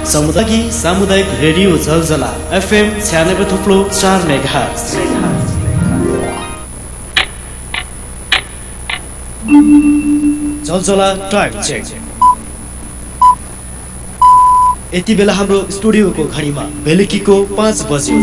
सामुदायिक radio Zalzala FM 96.4 megahertz. Zalzala time check. यति बेला हाम्रो स्टुडियोको घडीमा बेलुकीको 5 बज्यो।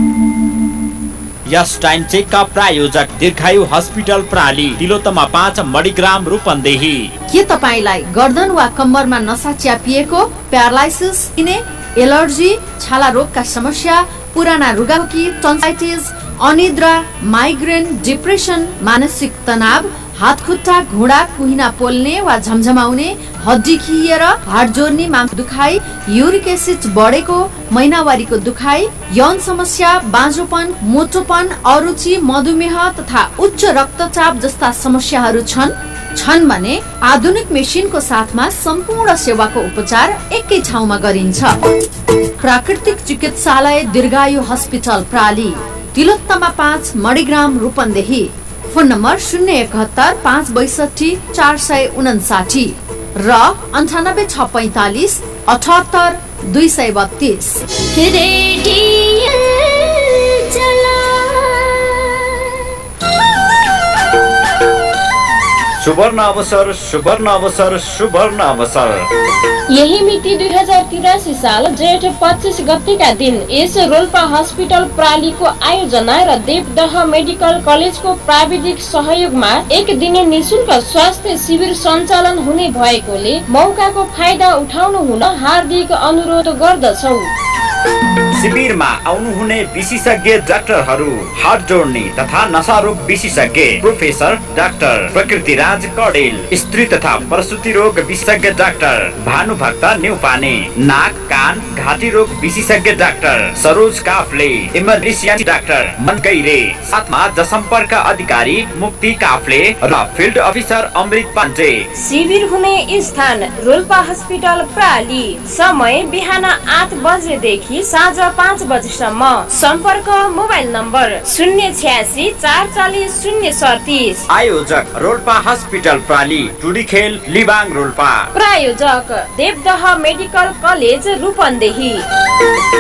यस टाइम चेकका प्रायोजक दीर्घायु हस्पिटल प्राली, तिलोत्तमा 5 मणिग्राम रूपन्देही। के तपाईलाई गर्दन वा कम्मरमा नसा च्यापिएको, प्यारालाइसिस, एलर्जी, छाला रोगका समस्या, पुराना रुगाखोकी, टन्साइटिस, अनिद्रा, माइग्रेन, डिप्रेसन, मानसिक तनाव, हात खुट्टा घुँडा कुहिना पोल्ने वा झमझमाउने, हड्डी खिएर हाड जोड्ने, माग दुखाइ, युरिक एसिड बढेको, महिनावारीको दुखाइ, यौन समस्या, बाँझोपन, मोटोपन, अरुचि, मधुमेह तथा उच्च रक्तचाप जस्ता समस्याहरू छन् भने आधुनिक मेसिनको साथमा सम्पूर्ण सेवाको उपचार एकै ठाउँमा गरिन्छ। प्राकृतिक चिकित्सालय दीर्घायु hospital प्राली, Tilottama 5 Manigram Rupandehi. Phone number 071 562 459 र 98 645 78 232। सुवर्ण अवसर, सुवर्ण अवसर, सुवर्ण अवसर। यही मिति 2083 साल जेठ 25 गतेका दिन यस रोल्पा हस्पिटल प्रालीको आयोजना र देवदह मेडिकल कलेजको प्राविधिक सहयोगमा एक दिने निशुल्क स्वास्थ्य शिविर सञ्चालन हुने भएकोले मौकाको फाइदा उठाउनु हुन हार्दिक अनुरोध गर्दछौ। शिविरमा आउनुहुने विशेषज्ञ डाक्टरहरू हात जोड्ने तथा नशारोग विशेषज्ञ प्रोफेसर डाक्टर प्रकृतिराज कडेल, स्त्री तथा प्रसुति रोग विशेषज्ञ डाक्टर भानुभक्त न्युपाने, नाक कान घाँटी रोग विशेषज्ञ doctor Saroj Kafle, emergency doctor मन गैरे, साथमा जनसम्पर्क अधिकारी मुक्ति काफले र फिल्ड अफिसर अमृत पाण्डे। शिविर हुने स्थान रोल्पा हस्पिटल प्राली। समय बिहान 8 बजेदेखि साँझ 5 बजेसम्म। सम्पर्क मोबाइल नम्बर 086 440 037। आयोजक रोल्पा हस्पिटल प्राली, टुडीखेल लिबाङ रोल्पा। प्रायोजक देवदह मेडिकल कलेज रूपन्देही।